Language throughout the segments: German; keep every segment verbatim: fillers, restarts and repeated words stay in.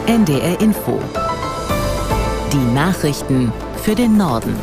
N D R Info. Die Nachrichten für den Norden.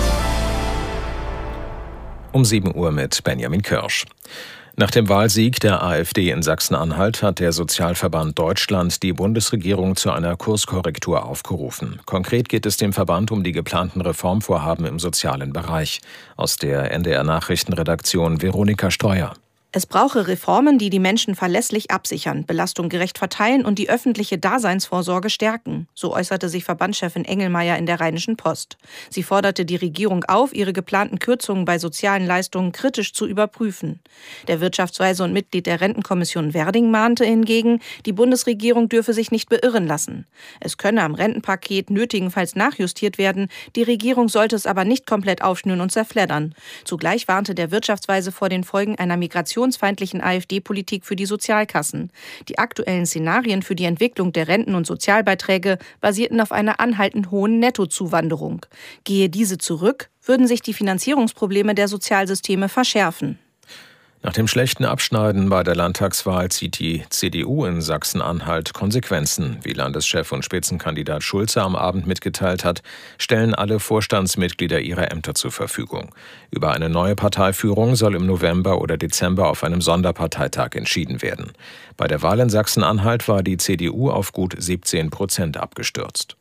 Um sieben Uhr mit Benjamin Kirsch. Nach dem Wahlsieg der AfD in Sachsen-Anhalt hat der Sozialverband Deutschland die Bundesregierung zu einer Kurskorrektur aufgerufen. Konkret geht es dem Verband um die geplanten Reformvorhaben im sozialen Bereich. Aus der N D R-Nachrichtenredaktion Veronika Streuer. Es brauche Reformen, die die Menschen verlässlich absichern, Belastung gerecht verteilen und die öffentliche Daseinsvorsorge stärken. So äußerte sich Verbandschefin Engelmeier in der Rheinischen Post. Sie forderte die Regierung auf, ihre geplanten Kürzungen bei sozialen Leistungen kritisch zu überprüfen. Der Wirtschaftsweise und Mitglied der Rentenkommission Werding mahnte hingegen, die Bundesregierung dürfe sich nicht beirren lassen. Es könne am Rentenpaket nötigenfalls nachjustiert werden, die Regierung sollte es aber nicht komplett aufschnüren und zerfleddern. Zugleich warnte der Wirtschaftsweise vor den Folgen einer Migration feindlichen AfD-Politik für die Sozialkassen. Die aktuellen Szenarien für die Entwicklung der Renten- und Sozialbeiträge basierten auf einer anhaltend hohen Nettozuwanderung. Gehe diese zurück, würden sich die Finanzierungsprobleme der Sozialsysteme verschärfen. Nach dem schlechten Abschneiden bei der Landtagswahl zieht die C D U in Sachsen-Anhalt Konsequenzen. Wie Landeschef und Spitzenkandidat Schulze am Abend mitgeteilt hat, stellen alle Vorstandsmitglieder ihre Ämter zur Verfügung. Über eine neue Parteiführung soll im November oder Dezember auf einem Sonderparteitag entschieden werden. Bei der Wahl in Sachsen-Anhalt war die C D U auf gut siebzehn Prozent abgestürzt.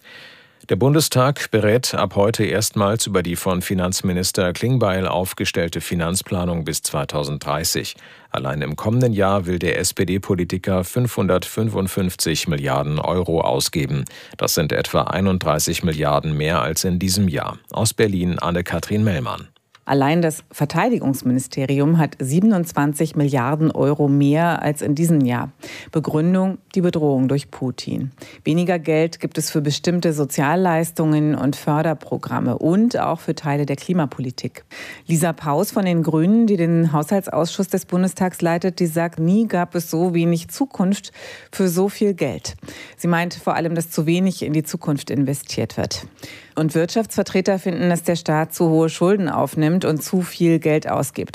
Der Bundestag berät ab heute erstmals über die von Finanzminister Klingbeil aufgestellte Finanzplanung bis zweitausenddreißig. Allein im kommenden Jahr will der S P D-Politiker fünfhundertfünfundfünfzig Milliarden Euro ausgeben. Das sind etwa einunddreißig Milliarden mehr als in diesem Jahr. Aus Berlin Anne-Kathrin Mellmann. Allein das Verteidigungsministerium hat siebenundzwanzig Milliarden Euro mehr als in diesem Jahr. Begründung: die Bedrohung durch Putin. Weniger Geld gibt es für bestimmte Sozialleistungen und Förderprogramme und auch für Teile der Klimapolitik. Lisa Paus von den Grünen, die den Haushaltsausschuss des Bundestags leitet, die sagt, nie gab es so wenig Zukunft für so viel Geld. Sie meint vor allem, dass zu wenig in die Zukunft investiert wird. Und Wirtschaftsvertreter finden, dass der Staat zu hohe Schulden aufnimmt und zu viel Geld ausgibt.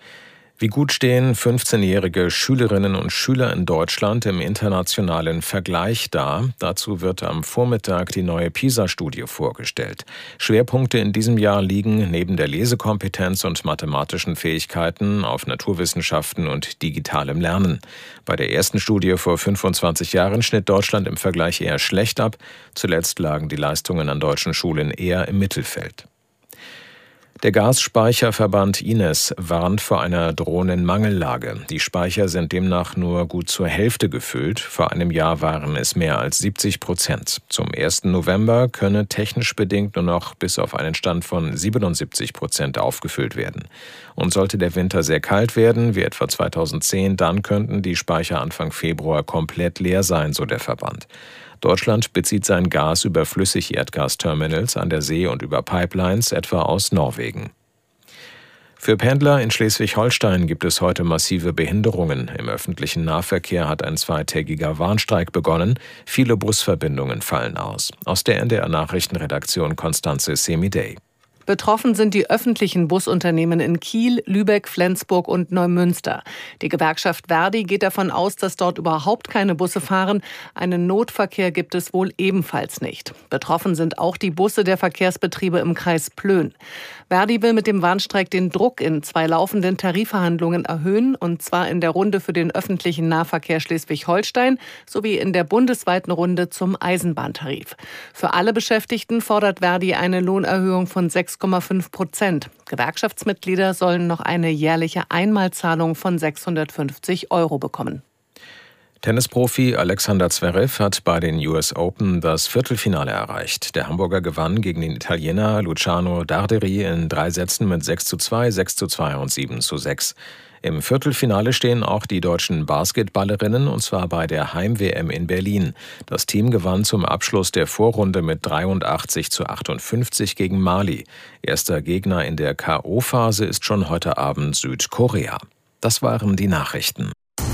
Wie gut stehen fünfzehnjährige Schülerinnen und Schüler in Deutschland im internationalen Vergleich da? Dazu wird am Vormittag die neue PISA-Studie vorgestellt. Schwerpunkte in diesem Jahr liegen neben der Lesekompetenz und mathematischen Fähigkeiten auf Naturwissenschaften und digitalem Lernen. Bei der ersten Studie vor fünfundzwanzig Jahren schnitt Deutschland im Vergleich eher schlecht ab. Zuletzt lagen die Leistungen an deutschen Schulen eher im Mittelfeld. Der Gasspeicherverband I N E S warnt vor einer drohenden Mangellage. Die Speicher sind demnach nur gut zur Hälfte gefüllt. Vor einem Jahr waren es mehr als siebzig Prozent. Zum ersten November könne technisch bedingt nur noch bis auf einen Stand von siebenundsiebzig Prozent aufgefüllt werden. Und sollte der Winter sehr kalt werden, wie etwa zweitausendzehn, dann könnten die Speicher Anfang Februar komplett leer sein, so der Verband. Deutschland bezieht sein Gas über Flüssigerdgasterminals an der See und über Pipelines, etwa aus Norwegen. Für Pendler in Schleswig-Holstein gibt es heute massive Behinderungen. Im öffentlichen Nahverkehr hat ein zweitägiger Warnstreik begonnen. Viele Busverbindungen fallen aus. Aus der N D R-Nachrichtenredaktion Konstanze Semidey. Betroffen sind die öffentlichen Busunternehmen in Kiel, Lübeck, Flensburg und Neumünster. Die Gewerkschaft Verdi geht davon aus, dass dort überhaupt keine Busse fahren. Einen Notverkehr gibt es wohl ebenfalls nicht. Betroffen sind auch die Busse der Verkehrsbetriebe im Kreis Plön. Verdi will mit dem Warnstreik den Druck in zwei laufenden Tarifverhandlungen erhöhen, und zwar in der Runde für den öffentlichen Nahverkehr Schleswig-Holstein sowie in der bundesweiten Runde zum Eisenbahntarif. Für alle Beschäftigten fordert Verdi eine Lohnerhöhung von sechs Komma fünf Prozent. Gewerkschaftsmitglieder sollen noch eine jährliche Einmalzahlung von sechshundertfünfzig Euro bekommen. Tennisprofi Alexander Zverev hat bei den U S Open das Viertelfinale erreicht. Der Hamburger gewann gegen den Italiener Luciano Darderi in drei Sätzen mit sechs zu zwei, sechs zu zwei und sieben zu sechs. Im Viertelfinale stehen auch die deutschen Basketballerinnen, und zwar bei der Heim-W M in Berlin. Das Team gewann zum Abschluss der Vorrunde mit dreiundachtzig zu achtundfünfzig gegen Mali. Erster Gegner in der K O-Phase ist schon heute Abend Südkorea. Das waren die Nachrichten.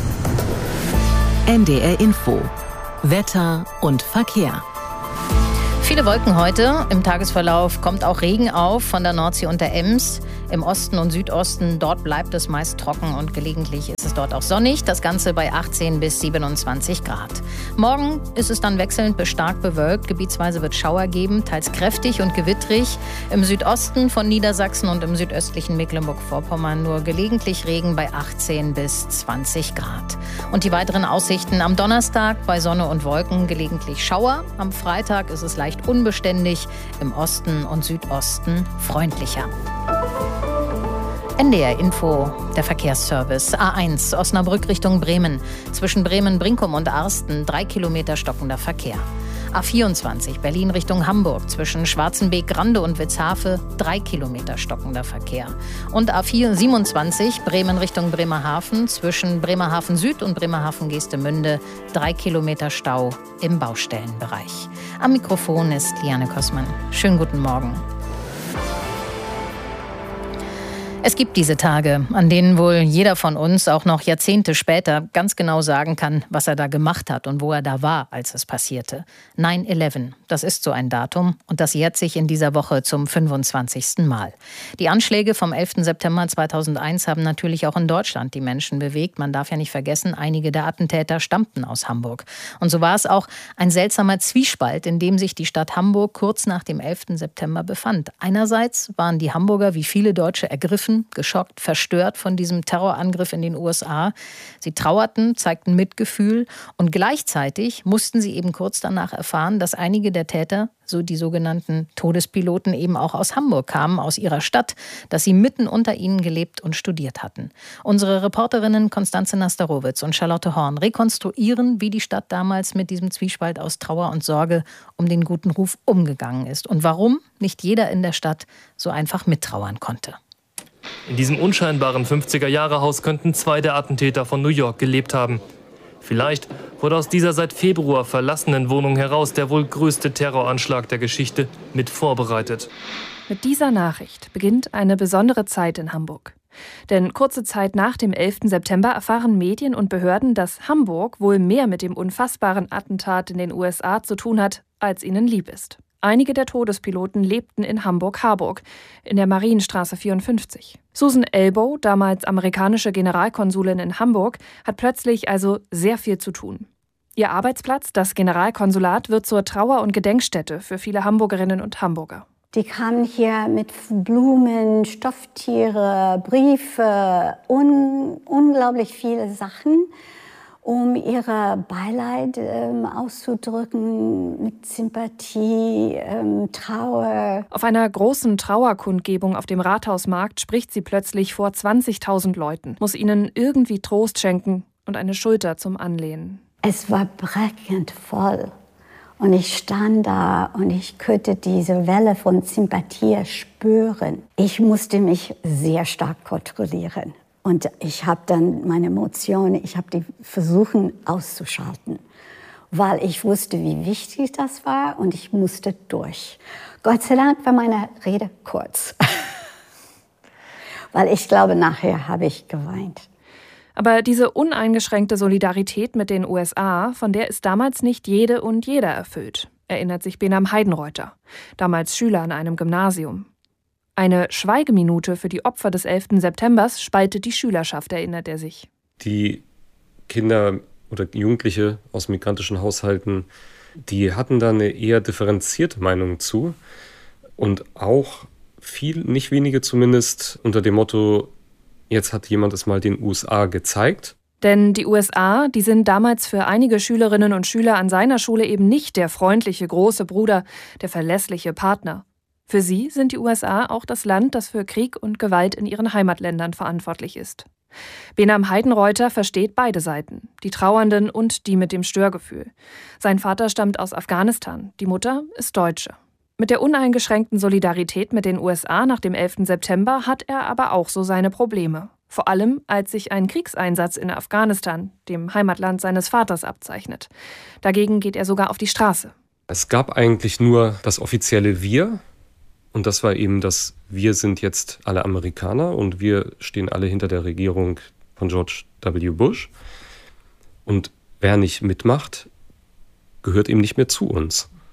N D R Info. Wetter und Verkehr. Viele Wolken heute. Im Tagesverlauf kommt auch Regen auf von der Nordsee und der Ems. Im Osten und Südosten, dort bleibt es meist trocken und gelegentlich ist es dort auch sonnig. Das Ganze bei achtzehn bis siebenundzwanzig Grad. Morgen ist es dann wechselnd bis stark bewölkt. Gebietsweise wird Schauer geben, teils kräftig und gewittrig. Im Südosten von Niedersachsen und im südöstlichen Mecklenburg-Vorpommern nur gelegentlich Regen bei achtzehn bis zwanzig Grad. Und die weiteren Aussichten am Donnerstag bei Sonne und Wolken, gelegentlich Schauer. Am Freitag ist es leicht unbeständig, im Osten und Südosten freundlicher. N D R Info, der Verkehrsservice. A eins, Osnabrück Richtung Bremen. Zwischen Bremen-Brinkum und Arsten drei Kilometer stockender Verkehr. A vierundzwanzig, Berlin Richtung Hamburg. Zwischen Schwarzenbeek, Grande und Witzhafe drei Kilometer stockender Verkehr. Und A siebenundzwanzig, Bremen Richtung Bremerhaven. Zwischen Bremerhaven Süd und Bremerhaven-Geestemünde drei Kilometer Stau im Baustellenbereich. Am Mikrofon ist Liane Kossmann. Schönen guten Morgen. Es gibt diese Tage, an denen wohl jeder von uns auch noch Jahrzehnte später ganz genau sagen kann, was er da gemacht hat und wo er da war, als es passierte. neun elf, das ist so ein Datum und das jährt sich in dieser Woche zum fünfundzwanzigsten Mal. Die Anschläge vom elften September zweitausendeins haben natürlich auch in Deutschland die Menschen bewegt. Man darf ja nicht vergessen, einige der Attentäter stammten aus Hamburg. Und so war es auch ein seltsamer Zwiespalt, in dem sich die Stadt Hamburg kurz nach dem elften September befand. Einerseits waren die Hamburger wie viele Deutsche ergriffen, geschockt, verstört von diesem Terrorangriff in den U S A. Sie trauerten, zeigten Mitgefühl und gleichzeitig mussten sie eben kurz danach erfahren, dass einige der Täter, so die sogenannten Todespiloten, eben auch aus Hamburg kamen, aus ihrer Stadt, dass sie mitten unter ihnen gelebt und studiert hatten. Unsere Reporterinnen Konstanze Nasterowitz und Charlotte Horn rekonstruieren, wie die Stadt damals mit diesem Zwiespalt aus Trauer und Sorge um den guten Ruf umgegangen ist und warum nicht jeder in der Stadt so einfach mittrauern konnte. In diesem unscheinbaren fünfziger-Jahre-Haus könnten zwei der Attentäter von New York gelebt haben. Vielleicht wurde aus dieser seit Februar verlassenen Wohnung heraus der wohl größte Terroranschlag der Geschichte mit vorbereitet. Mit dieser Nachricht beginnt eine besondere Zeit in Hamburg. Denn kurze Zeit nach dem elften September erfahren Medien und Behörden, dass Hamburg wohl mehr mit dem unfassbaren Attentat in den U S A zu tun hat, als ihnen lieb ist. Einige der Todespiloten lebten in Hamburg-Harburg, in der Marienstraße vierundfünfzig. Susan Elbow, damals amerikanische Generalkonsulin in Hamburg, hat plötzlich also sehr viel zu tun. Ihr Arbeitsplatz, das Generalkonsulat, wird zur Trauer- und Gedenkstätte für viele Hamburgerinnen und Hamburger. Die kamen hier mit Blumen, Stofftiere, Briefe, un- unglaublich viele Sachen, um ihre Beileid ähm, auszudrücken, mit Sympathie, ähm, Trauer. Auf einer großen Trauerkundgebung auf dem Rathausmarkt spricht sie plötzlich vor zwanzigtausend Leuten, muss ihnen irgendwie Trost schenken und eine Schulter zum Anlehnen. Es war brechend voll und ich stand da und ich konnte diese Welle von Sympathie spüren. Ich musste mich sehr stark kontrollieren. Und ich habe dann meine Emotionen, ich habe die versucht auszuschalten, weil ich wusste, wie wichtig das war und ich musste durch. Gott sei Dank war meine Rede kurz, weil ich glaube, nachher habe ich geweint. Aber diese uneingeschränkte Solidarität mit den U S A, von der ist damals nicht jede und jeder erfüllt, erinnert sich Benam Heidenreuther, damals Schüler an einem Gymnasium. Eine Schweigeminute für die Opfer des elften Septembers spaltet die Schülerschaft, erinnert er sich. Die Kinder oder Jugendliche aus migrantischen Haushalten, die hatten da eine eher differenzierte Meinung zu. Und auch viel, nicht wenige zumindest, unter dem Motto, jetzt hat jemand es mal den U S A gezeigt. Denn die U S A, die sind damals für einige Schülerinnen und Schüler an seiner Schule eben nicht der freundliche große Bruder, der verlässliche Partner. Für sie sind die U S A auch das Land, das für Krieg und Gewalt in ihren Heimatländern verantwortlich ist. Benam Heidenreuther versteht beide Seiten, die Trauernden und die mit dem Störgefühl. Sein Vater stammt aus Afghanistan, die Mutter ist Deutsche. Mit der uneingeschränkten Solidarität mit den U S A nach dem elften September hat er aber auch so seine Probleme. Vor allem, als sich ein Kriegseinsatz in Afghanistan, dem Heimatland seines Vaters, abzeichnet. Dagegen geht er sogar auf die Straße. Es gab eigentlich nur das offizielle Wir. Und das war eben das, wir sind jetzt alle Amerikaner und wir stehen alle hinter der Regierung von George W. Bush. Und wer nicht mitmacht, gehört eben nicht mehr zu uns.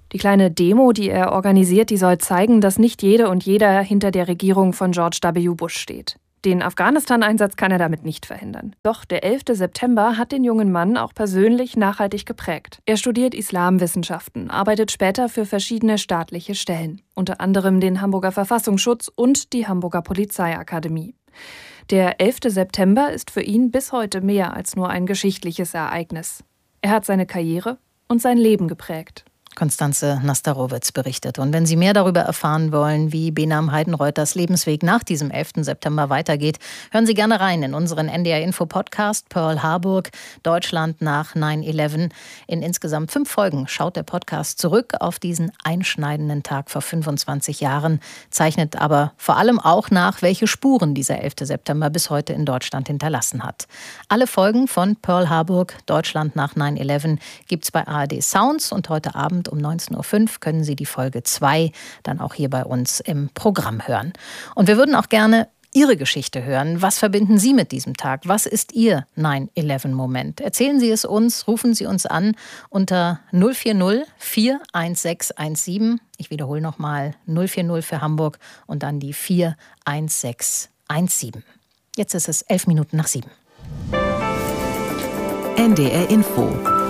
Die kleine Demo, die er organisiert, die soll zeigen, dass nicht jede und jeder hinter der Regierung von George W. Bush steht. Den Afghanistan-Einsatz kann er damit nicht verhindern. Doch der elfte September hat den jungen Mann auch persönlich nachhaltig geprägt. Er studiert Islamwissenschaften, arbeitet später für verschiedene staatliche Stellen, unter anderem den Hamburger Verfassungsschutz und die Hamburger Polizeiakademie. Der elfte September ist für ihn bis heute mehr als nur ein geschichtliches Ereignis. Er hat seine Karriere und sein Leben geprägt. Konstanze Nastarowitz berichtet. Und wenn Sie mehr darüber erfahren wollen, wie Behnam Heidenreuters Lebensweg nach diesem elften September weitergeht, hören Sie gerne rein in unseren N D R-Info-Podcast Pearl Harburg, Deutschland nach neun elf. In insgesamt fünf Folgen schaut der Podcast zurück auf diesen einschneidenden Tag vor fünfundzwanzig Jahren, zeichnet aber vor allem auch nach, welche Spuren dieser elfte September bis heute in Deutschland hinterlassen hat. Alle Folgen von Pearl Harburg, Deutschland nach neun elf gibt's bei A R D Sounds und heute Abend um neunzehn Uhr fünf können Sie die Folge zwei dann auch hier bei uns im Programm hören. Und wir würden auch gerne Ihre Geschichte hören. Was verbinden Sie mit diesem Tag? Was ist Ihr neun elf Moment? Erzählen Sie es uns, rufen Sie uns an unter null vier null vier eins sechs eins sieben. Ich wiederhole nochmal null vier null für Hamburg und dann die vier eins sechs eins sieben. Jetzt ist es elf Minuten nach sieben. N D R Info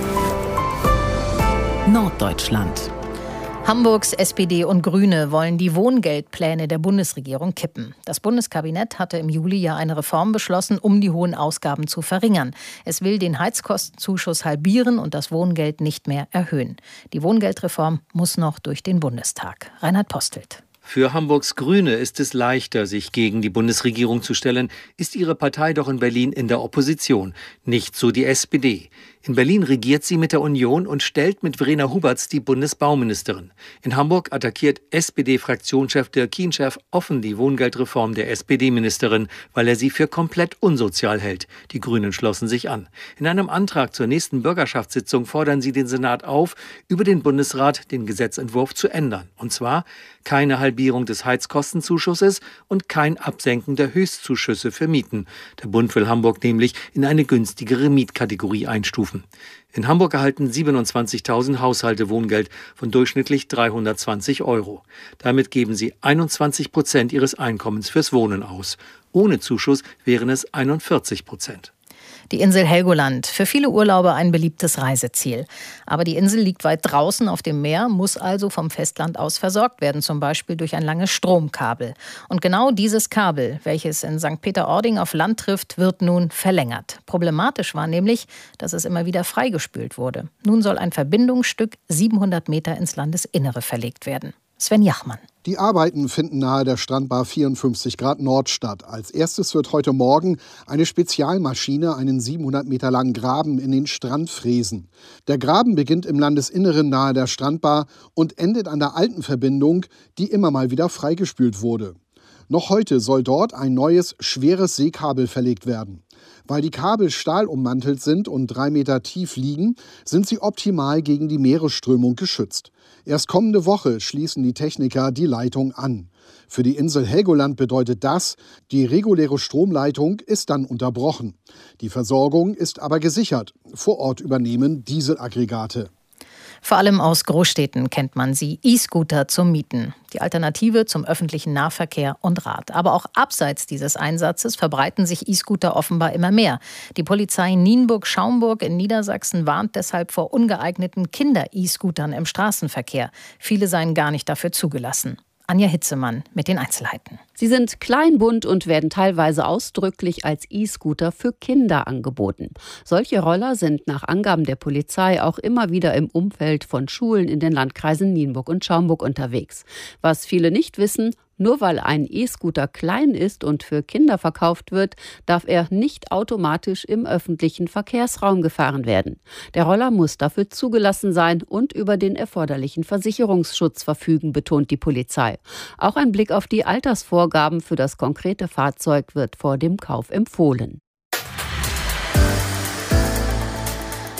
Norddeutschland. Hamburgs S P D und Grüne wollen die Wohngeldpläne der Bundesregierung kippen. Das Bundeskabinett hatte im Juli ja eine Reform beschlossen, um die hohen Ausgaben zu verringern. Es will den Heizkostenzuschuss halbieren und das Wohngeld nicht mehr erhöhen. Die Wohngeldreform muss noch durch den Bundestag. Reinhard Postelt. Für Hamburgs Grüne ist es leichter, sich gegen die Bundesregierung zu stellen, ist ihre Partei doch in Berlin in der Opposition. Nicht so die S P D. In Berlin regiert sie mit der Union und stellt mit Verena Huberts die Bundesbauministerin. In Hamburg attackiert S P D-Fraktionschef Dirk Kienschef offen die Wohngeldreform der S P D-Ministerin, weil er sie für komplett unsozial hält. Die Grünen schlossen sich an. In einem Antrag zur nächsten Bürgerschaftssitzung fordern sie den Senat auf, über den Bundesrat den Gesetzentwurf zu ändern. Und zwar keine Halbierung des Heizkostenzuschusses und kein Absenken der Höchstzuschüsse für Mieten. Der Bund will Hamburg nämlich in eine günstigere Mietkategorie einstufen. In Hamburg erhalten siebenundzwanzigtausend Haushalte Wohngeld von durchschnittlich dreihundertzwanzig Euro. Damit geben sie einundzwanzig Prozent ihres Einkommens fürs Wohnen aus. Ohne Zuschuss wären es einundvierzig Prozent. Die Insel Helgoland, für viele Urlauber ein beliebtes Reiseziel. Aber die Insel liegt weit draußen auf dem Meer, muss also vom Festland aus versorgt werden, zum Beispiel durch ein langes Stromkabel. Und genau dieses Kabel, welches in Sankt Peter-Ording auf Land trifft, wird nun verlängert. Problematisch war nämlich, dass es immer wieder freigespült wurde. Nun soll ein Verbindungsstück siebenhundert Meter ins Landesinnere verlegt werden. Sven Jachmann. Die Arbeiten finden nahe der Strandbar vierundfünfzig Grad Nord statt. Als erstes wird heute Morgen eine Spezialmaschine einen siebenhundert Meter langen Graben in den Strand fräsen. Der Graben beginnt im Landesinneren nahe der Strandbar und endet an der alten Verbindung, die immer mal wieder freigespült wurde. Noch heute soll dort ein neues, schweres Seekabel verlegt werden. Weil die Kabel stahlummantelt sind und drei Meter tief liegen, sind sie optimal gegen die Meeresströmung geschützt. Erst kommende Woche schließen die Techniker die Leitung an. Für die Insel Helgoland bedeutet das, die reguläre Stromleitung ist dann unterbrochen. Die Versorgung ist aber gesichert. Vor Ort übernehmen Dieselaggregate. Vor allem aus Großstädten kennt man sie, E-Scooter zum Mieten. Die Alternative zum öffentlichen Nahverkehr und Rad. Aber auch abseits dieses Einsatzes verbreiten sich E-Scooter offenbar immer mehr. Die Polizei Nienburg-Schaumburg in Niedersachsen warnt deshalb vor ungeeigneten Kinder-E-Scootern im Straßenverkehr. Viele seien gar nicht dafür zugelassen. Anja Hitzemann mit den Einzelheiten. Sie sind klein, bunt und werden teilweise ausdrücklich als E-Scooter für Kinder angeboten. Solche Roller sind nach Angaben der Polizei auch immer wieder im Umfeld von Schulen in den Landkreisen Nienburg und Schaumburg unterwegs. Was viele nicht wissen: Nur weil ein E-Scooter klein ist und für Kinder verkauft wird, darf er nicht automatisch im öffentlichen Verkehrsraum gefahren werden. Der Roller muss dafür zugelassen sein und über den erforderlichen Versicherungsschutz verfügen, betont die Polizei. Auch ein Blick auf die Altersvorgaben für das konkrete Fahrzeug wird vor dem Kauf empfohlen.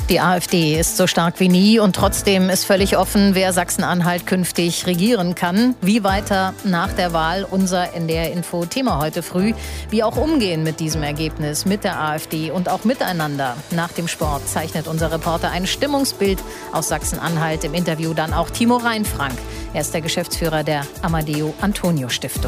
Die AfD ist so stark wie nie und trotzdem ist völlig offen, wer Sachsen-Anhalt künftig regieren kann. Wie weiter nach der Wahl, unser N D R-Info Thema heute früh. Wie auch umgehen mit diesem Ergebnis, mit der AfD und auch miteinander. Nach dem Sport zeichnet unser Reporter ein Stimmungsbild aus Sachsen-Anhalt. Im Interview dann auch Timo Reinfrank. Er ist der Geschäftsführer der Amadeo Antonio Stiftung.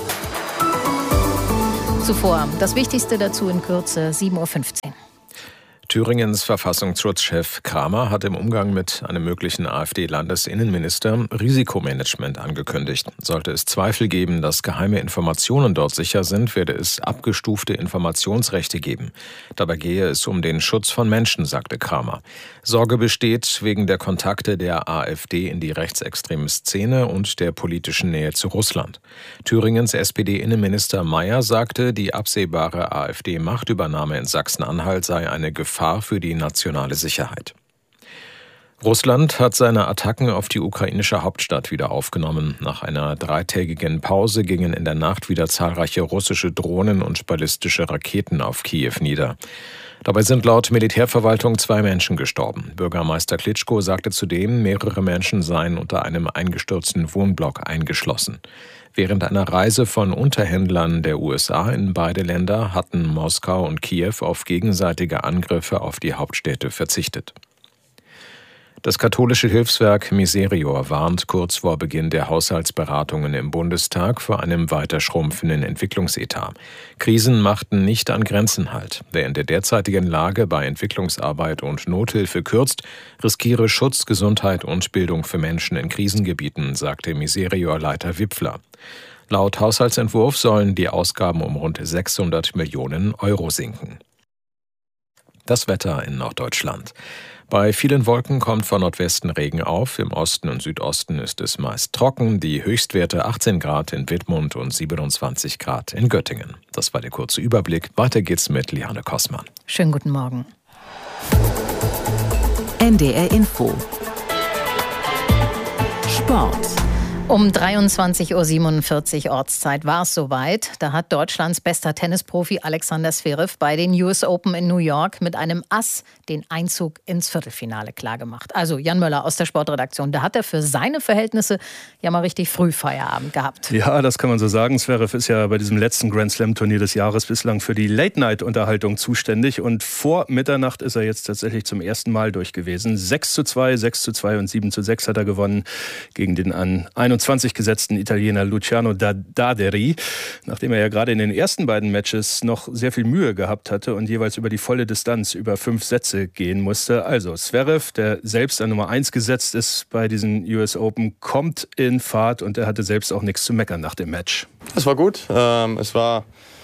Zuvor das Wichtigste dazu in Kürze, sieben Uhr fünfzehn. Thüringens Verfassungsschutzchef Kramer hat im Umgang mit einem möglichen AfD-Landesinnenminister Risikomanagement angekündigt. Sollte es Zweifel geben, dass geheime Informationen dort sicher sind, werde es abgestufte Informationsrechte geben. Dabei gehe es um den Schutz von Menschen, sagte Kramer. Sorge besteht wegen der Kontakte der AfD in die rechtsextreme Szene und der politischen Nähe zu Russland. Thüringens S P D-Innenminister Mayer sagte, die absehbare AfD-Machtübernahme in Sachsen-Anhalt sei eine Gefahr für die nationale Sicherheit. Russland hat seine Attacken auf die ukrainische Hauptstadt wieder aufgenommen. Nach einer dreitägigen Pause gingen in der Nacht wieder zahlreiche russische Drohnen und ballistische Raketen auf Kiew nieder. Dabei sind laut Militärverwaltung zwei Menschen gestorben. Bürgermeister Klitschko sagte zudem, mehrere Menschen seien unter einem eingestürzten Wohnblock eingeschlossen. Während einer Reise von Unterhändlern der U S A in beide Länder hatten Moskau und Kiew auf gegenseitige Angriffe auf die Hauptstädte verzichtet. Das katholische Hilfswerk Miserior warnt kurz vor Beginn der Haushaltsberatungen im Bundestag vor einem weiter schrumpfenden Entwicklungsetat. Krisen machten nicht an Grenzen halt. Wer in der derzeitigen Lage bei Entwicklungsarbeit und Nothilfe kürzt, riskiere Schutz, Gesundheit und Bildung für Menschen in Krisengebieten, sagte Miserior-Leiter Wipfler. Laut Haushaltsentwurf sollen die Ausgaben um rund sechshundert Millionen Euro sinken. Das Wetter in Norddeutschland. Bei vielen Wolken kommt von Nordwesten Regen auf. Im Osten und Südosten ist es meist trocken. Die Höchstwerte achtzehn Grad in Wittmund und siebenundzwanzig Grad in Göttingen. Das war der kurze Überblick. Weiter geht's mit Liane Kossmann. Schönen guten Morgen. N D R Info. Sport. Um dreiundzwanzig Uhr siebenundvierzig Ortszeit war es soweit. Da hat Deutschlands bester Tennisprofi Alexander Zverev bei den U S Open in New York mit einem Ass den Einzug ins Viertelfinale klargemacht. Also Jan Möller aus der Sportredaktion, da hat er für seine Verhältnisse ja mal richtig früh Feierabend gehabt. Ja, das kann man so sagen. Zverev ist ja bei diesem letzten Grand Slam-Turnier des Jahres bislang für die Late-Night-Unterhaltung zuständig. Und vor Mitternacht ist er jetzt tatsächlich zum ersten Mal durch gewesen. sechs zu zwei, sechs zu zwei und sieben zu sechs hat er gewonnen gegen den an einundzwanzig gesetzten Italiener Luciano Daderi, nachdem er ja gerade in den ersten beiden Matches noch sehr viel Mühe gehabt hatte und jeweils über die volle Distanz über fünf Sätze gehen musste. Also Zverev, der selbst an Nummer eins gesetzt ist bei diesen U S Open, kommt in Fahrt und er hatte selbst auch nichts zu meckern nach dem Match. Es war gut. Ähm, es war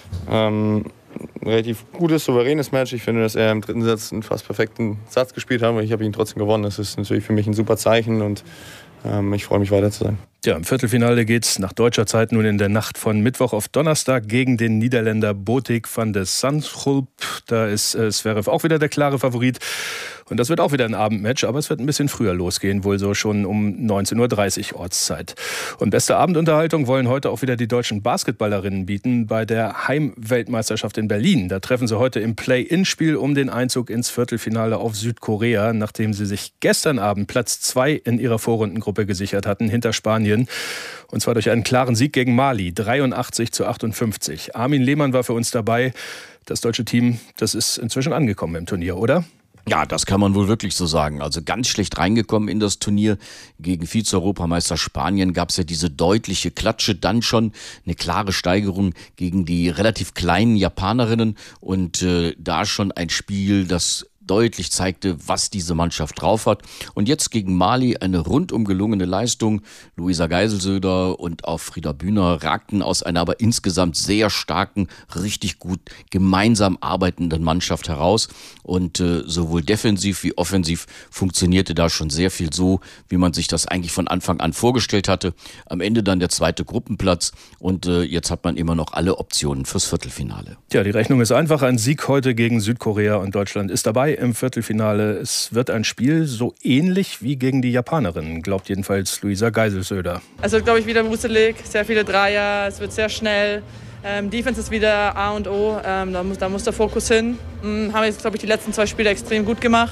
ähm, ein relativ gutes, souveränes Match. Ich finde, dass er im dritten Satz einen fast perfekten Satz gespielt hat, aber ich habe ihn trotzdem gewonnen. Das ist natürlich für mich ein super Zeichen und ähm, ich freue mich, weiter zu sein. Ja, im Viertelfinale geht's nach deutscher Zeit nun in der Nacht von Mittwoch auf Donnerstag gegen den Niederländer Botik van de Zandschulp. Da ist äh, Zverev auch wieder der klare Favorit. Und das wird auch wieder ein Abendmatch, aber es wird ein bisschen früher losgehen, wohl so schon um neunzehn Uhr dreißig Ortszeit. Und beste Abendunterhaltung wollen heute auch wieder die deutschen Basketballerinnen bieten bei der Heimweltmeisterschaft in Berlin. Da treffen sie heute im Play-In-Spiel um den Einzug ins Viertelfinale auf Südkorea, nachdem sie sich gestern Abend Platz zwei in ihrer Vorrundengruppe gesichert hatten, hinter Spanien. Und zwar durch einen klaren Sieg gegen Mali, dreiundachtzig zu achtundfünfzig. Armin Lehmann war für uns dabei. Das deutsche Team, das ist inzwischen angekommen im Turnier, oder? Ja, das kann man wohl wirklich so sagen. Also ganz schlecht reingekommen in das Turnier. Gegen Vize-Europameister Spanien gab es ja diese deutliche Klatsche, dann schon eine klare Steigerung gegen die relativ kleinen Japanerinnen und äh, da schon ein Spiel, das deutlich zeigte, was diese Mannschaft drauf hat. Und jetzt gegen Mali eine rundum gelungene Leistung. Luisa Geiselsöder und auch Frieda Bühner ragten aus einer aber insgesamt sehr starken, richtig gut gemeinsam arbeitenden Mannschaft heraus. Und äh, sowohl defensiv wie offensiv funktionierte da schon sehr viel so, wie man sich das eigentlich von Anfang an vorgestellt hatte. Am Ende dann der zweite Gruppenplatz und äh, jetzt hat man immer noch alle Optionen fürs Viertelfinale. Ja, die Rechnung ist einfach. Ein Sieg heute gegen Südkorea und Deutschland ist dabei im Viertelfinale. Es wird ein Spiel so ähnlich wie gegen die Japanerinnen, glaubt jedenfalls Luisa Geiselsöder. Es wird, glaube ich, wieder wuselig, sehr viele Dreier, es wird sehr schnell. Ähm, Defense ist wieder A und O, ähm, da, muss, da muss der Fokus hin. Ähm, haben jetzt, glaube ich, die letzten zwei Spiele extrem gut gemacht.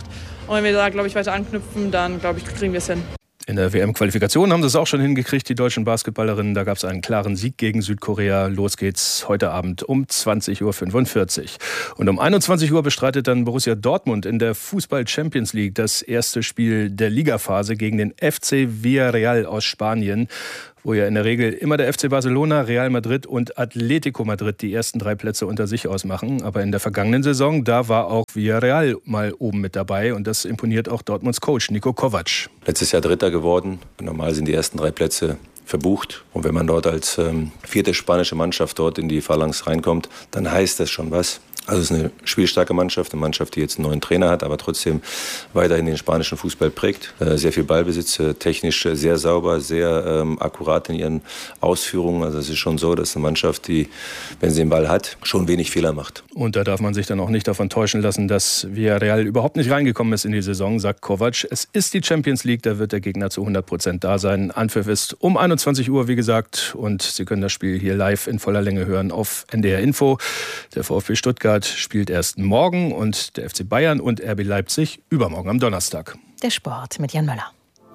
Und wenn wir da, glaube ich, weiter anknüpfen, dann, glaube ich, kriegen wir es hin. In der W M-Qualifikation haben sie es auch schon hingekriegt, die deutschen Basketballerinnen. Da gab es einen klaren Sieg gegen Südkorea. Los geht's heute Abend um zwanzig Uhr fünfundvierzig. Und um einundzwanzig Uhr bestreitet dann Borussia Dortmund in der Fußball-Champions League das erste Spiel der Ligaphase gegen den F C Villarreal aus Spanien, wo ja in der Regel immer der F C Barcelona, Real Madrid und Atletico Madrid die ersten drei Plätze unter sich ausmachen. Aber in der vergangenen Saison, da war auch Villarreal mal oben mit dabei. Und das imponiert auch Dortmunds Coach Niko Kovac. Letztes Jahr Dritter geworden. Normal sind die ersten drei Plätze verbucht. Und wenn man dort als ähm, vierte spanische Mannschaft dort in die Phalanx reinkommt, dann heißt das schon was. Also es ist eine spielstarke Mannschaft, eine Mannschaft, die jetzt einen neuen Trainer hat, aber trotzdem weiterhin den spanischen Fußball prägt. Sehr viel Ballbesitz, technisch sehr sauber, sehr ähm, akkurat in ihren Ausführungen. Also es ist schon so, dass eine Mannschaft, die, wenn sie den Ball hat, schon wenig Fehler macht. Und da darf man sich dann auch nicht davon täuschen lassen, dass Villarreal überhaupt nicht reingekommen ist in die Saison, sagt Kovac. Es ist die Champions League, da wird der Gegner zu hundert Prozent da sein. Anpfiff ist um einundzwanzig Uhr, wie gesagt, und Sie können das Spiel hier live in voller Länge hören auf N D R Info. Der VfB Stuttgart spielt erst morgen und der F C Bayern und R B Leipzig übermorgen am Donnerstag. Der Sport mit Jan Möller.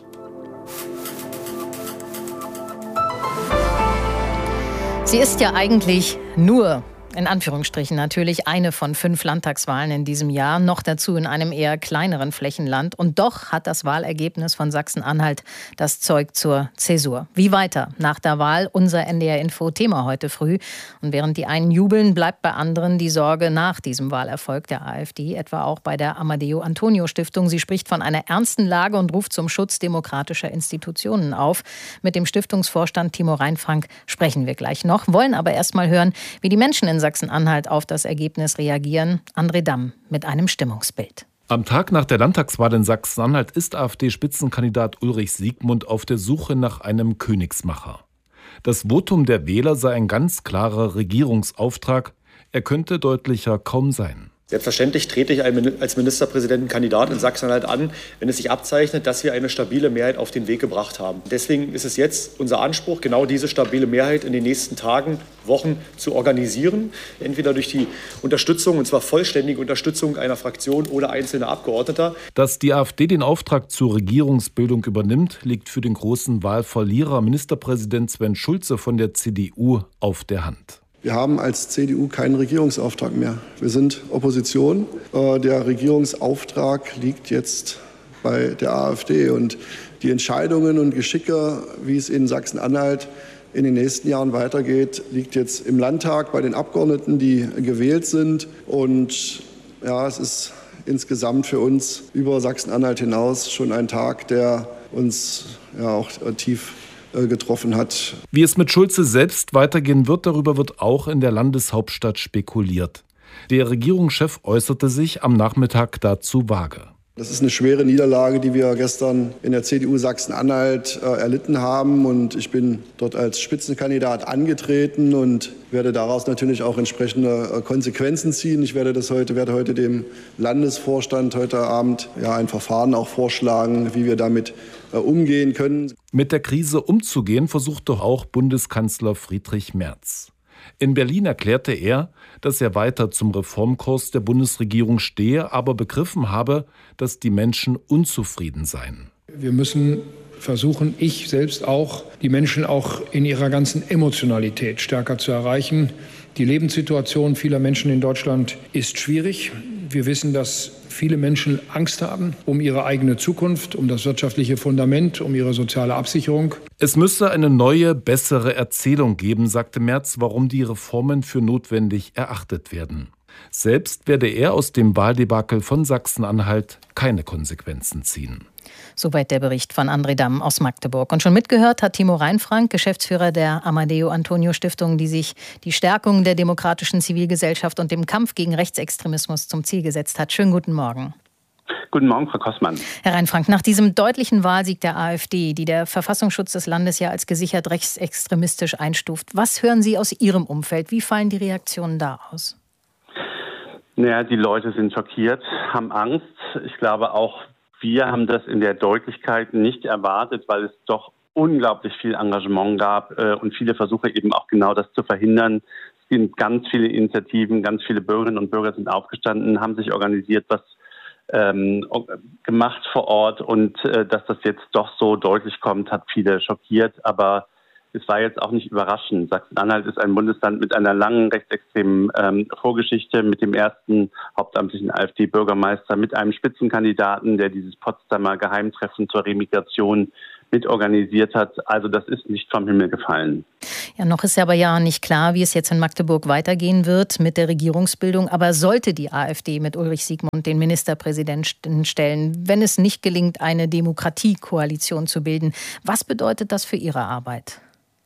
Sie ist ja eigentlich nur, in Anführungsstrichen natürlich, eine von fünf Landtagswahlen in diesem Jahr, noch dazu in einem eher kleineren Flächenland. Und doch hat das Wahlergebnis von Sachsen-Anhalt das Zeug zur Zäsur. Wie weiter nach der Wahl? Unser N D R-Info-Thema heute früh. Und während die einen jubeln, bleibt bei anderen die Sorge nach diesem Wahlerfolg der AfD, etwa auch bei der Amadeo-Antonio-Stiftung. Sie spricht von einer ernsten Lage und ruft zum Schutz demokratischer Institutionen auf. Mit dem Stiftungsvorstand Timo Reinfrank sprechen wir gleich noch, wollen aber erst mal hören, wie die Menschen in Sachsen-Anhalt auf das Ergebnis reagieren. André Damm mit einem Stimmungsbild. Am Tag nach der Landtagswahl in Sachsen-Anhalt ist AfD-Spitzenkandidat Ulrich Siegmund auf der Suche nach einem Königsmacher. Das Votum der Wähler sei ein ganz klarer Regierungsauftrag. Er könnte deutlicher kaum sein. Selbstverständlich trete ich als Ministerpräsidentenkandidat in Sachsen-Anhalt an, wenn es sich abzeichnet, dass wir eine stabile Mehrheit auf den Weg gebracht haben. Deswegen ist es jetzt unser Anspruch, genau diese stabile Mehrheit in den nächsten Tagen, Wochen zu organisieren. Entweder durch die Unterstützung, und zwar vollständige Unterstützung einer Fraktion oder einzelner Abgeordneter. Dass die AfD den Auftrag zur Regierungsbildung übernimmt, liegt für den großen Wahlverlierer Ministerpräsident Sven Schulze von der C D U auf der Hand. Wir haben als C D U keinen Regierungsauftrag mehr. Wir sind Opposition. Der Regierungsauftrag liegt jetzt bei der AfD. Und die Entscheidungen und Geschicke, wie es in Sachsen-Anhalt in den nächsten Jahren weitergeht, liegt jetzt im Landtag bei den Abgeordneten, die gewählt sind. Und ja, es ist insgesamt für uns über Sachsen-Anhalt hinaus schon ein Tag, der uns ja auch tief getroffen hat. Wie es mit Schulze selbst weitergehen wird, darüber wird auch in der Landeshauptstadt spekuliert. Der Regierungschef äußerte sich am Nachmittag dazu vage. Das ist eine schwere Niederlage, die wir gestern in der C D U Sachsen-Anhalt äh, erlitten haben. Und ich bin dort als Spitzenkandidat angetreten und werde daraus natürlich auch entsprechende äh, Konsequenzen ziehen. Ich werde das heute, werde heute dem Landesvorstand heute Abend ja, ein Verfahren auch vorschlagen, wie wir damit äh, umgehen können. Mit der Krise umzugehen, versucht doch auch Bundeskanzler Friedrich Merz. In Berlin erklärte er, dass er weiter zum Reformkurs der Bundesregierung stehe, aber begriffen habe, dass die Menschen unzufrieden seien. Wir müssen versuchen, ich selbst auch, die Menschen auch in ihrer ganzen Emotionalität stärker zu erreichen. Die Lebenssituation vieler Menschen in Deutschland ist schwierig. Wir wissen, dass viele Menschen Angst haben um ihre eigene Zukunft, um das wirtschaftliche Fundament, um ihre soziale Absicherung. Es müsse eine neue, bessere Erzählung geben, sagte Merz, warum die Reformen für notwendig erachtet werden. Selbst werde er aus dem Wahldebakel von Sachsen-Anhalt keine Konsequenzen ziehen. Soweit der Bericht von André Damm aus Magdeburg. Und schon mitgehört hat Timo Reinfrank, Geschäftsführer der Amadeo-Antonio-Stiftung, die sich die Stärkung der demokratischen Zivilgesellschaft und dem Kampf gegen Rechtsextremismus zum Ziel gesetzt hat. Schönen guten Morgen. Guten Morgen, Frau Kossmann. Herr Reinfrank, nach diesem deutlichen Wahlsieg der AfD, die der Verfassungsschutz des Landes ja als gesichert rechtsextremistisch einstuft, was hören Sie aus Ihrem Umfeld? Wie fallen die Reaktionen da aus? Naja, die Leute sind schockiert, haben Angst. Ich glaube auch, wir haben das in der Deutlichkeit nicht erwartet, weil es doch unglaublich viel Engagement gab äh, und viele Versuche eben auch genau das zu verhindern. Es sind ganz viele Initiativen, ganz viele Bürgerinnen und Bürger sind aufgestanden, haben sich organisiert, was ähm, gemacht vor Ort. Und äh, dass das jetzt doch so deutlich kommt, hat viele schockiert. Aber es war jetzt auch nicht überraschend. Sachsen-Anhalt ist ein Bundesland mit einer langen rechtsextremen ähm, Vorgeschichte, mit dem ersten hauptamtlichen AfD-Bürgermeister, mit einem Spitzenkandidaten, der dieses Potsdamer Geheimtreffen zur Remigration mitorganisiert hat. Also das ist nicht vom Himmel gefallen. Ja, noch ist ja aber ja nicht klar, wie es jetzt in Magdeburg weitergehen wird mit der Regierungsbildung. Aber sollte die AfD mit Ulrich Siegmund den Ministerpräsidenten stellen, wenn es nicht gelingt, eine Demokratiekoalition zu bilden, was bedeutet das für Ihre Arbeit?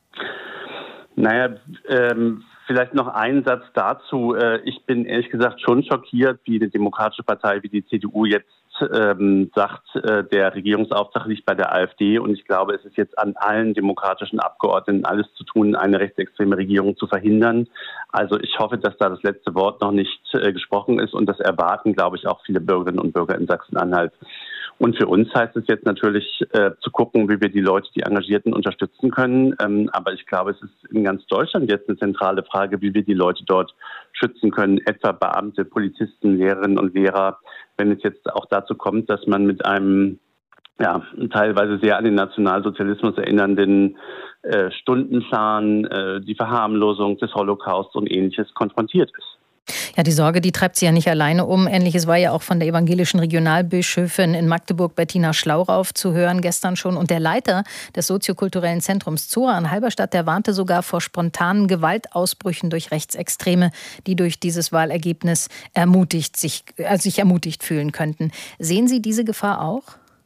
Naja, ähm, vielleicht noch ein Satz dazu. Äh, ich bin ehrlich gesagt schon schockiert, wie eine demokratische Partei wie die C D U jetzt ähm, sagt, äh, der Regierungsauftrag liegt bei der AfD. Und ich glaube, es ist jetzt an allen demokratischen Abgeordneten alles zu tun, eine rechtsextreme Regierung zu verhindern. Also ich hoffe, dass da das letzte Wort noch nicht äh, gesprochen ist. Und das erwarten, glaube ich, auch viele Bürgerinnen und Bürger in Sachsen-Anhalt. Und für uns heißt es jetzt natürlich äh, zu gucken, wie wir die Leute, die Engagierten, unterstützen können. Ähm, aber ich glaube, es ist in ganz Deutschland jetzt eine zentrale Frage, wie wir die Leute dort schützen können, etwa Beamte, Polizisten, Lehrerinnen und Lehrer. Wenn es jetzt auch dazu kommt, dass man mit einem ja, teilweise sehr an den Nationalsozialismus erinnernden äh, Stundenplan, äh, die Verharmlosung des Holocaust und Ähnliches konfrontiert ist. Ja, die Sorge, die treibt sie ja nicht alleine um. Ähnliches war ja auch von der evangelischen Regionalbischöfin in Magdeburg, Bettina Schlaurauf, zu hören gestern schon. Und der Leiter des soziokulturellen Zentrums Zora in Halberstadt, der warnte sogar vor spontanen Gewaltausbrüchen durch Rechtsextreme, die durch dieses Wahlergebnis ermutigt sich, also sich ermutigt fühlen könnten. Sehen Sie diese Gefahr auch?